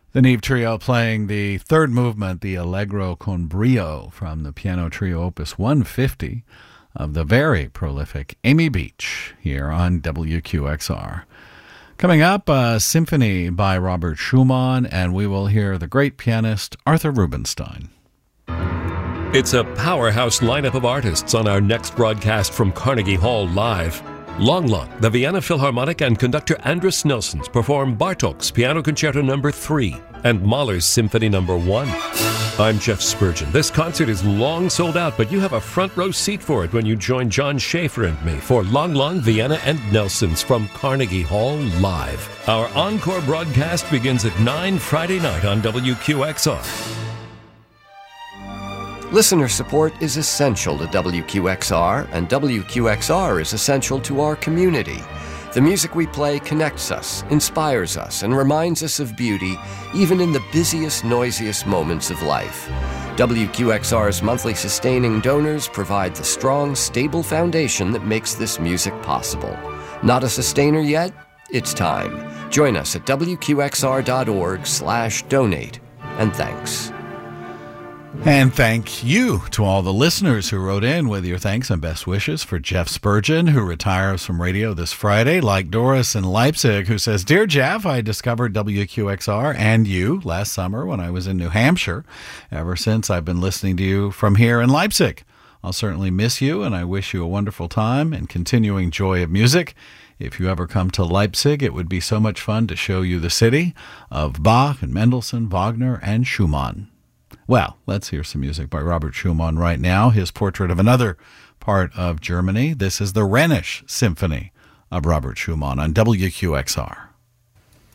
The Neve Trio playing the third movement, the Allegro con Brio, from the Piano Trio Opus 150 of the very prolific Amy Beach here on WQXR. Coming up, a symphony by Robert Schumann, and we will hear the great pianist Arthur Rubinstein. It's a powerhouse lineup of artists on our next broadcast from Carnegie Hall Live. Long Long, the Vienna Philharmonic and conductor Andris Nelsons perform Bartók's Piano Concerto No. 3 and Mahler's Symphony No. 1. I'm Jeff Spurgeon. This concert is long sold out, but you have a front row seat for it when you join John Schaefer and me for Long Long, Vienna and Nelsons from Carnegie Hall Live. Our encore broadcast begins at 9 Friday night on WQXR. Listener support is essential to WQXR, and WQXR is essential to our community. The music we play connects us, inspires us, and reminds us of beauty, even in the busiest, noisiest moments of life. WQXR's monthly sustaining donors provide the strong, stable foundation that makes this music possible. Not a sustainer yet? It's time. Join us at WQXR.org/donate. And thanks. And thank you to all the listeners who wrote in with your thanks and best wishes for Jeff Spurgeon, who retires from radio this Friday, like Doris in Leipzig, who says, "Dear Jeff, I discovered WQXR and you last summer when I was in New Hampshire. Ever since, I've been listening to you from here in Leipzig. I'll certainly miss you, and I wish you a wonderful time and continuing joy of music. If you ever come to Leipzig, it would be so much fun to show you the city of Bach and Mendelssohn, Wagner, and Schumann." Well, let's hear some music by Robert Schumann right now, his portrait of another part of Germany. This is the Rhenish Symphony of Robert Schumann on WQXR.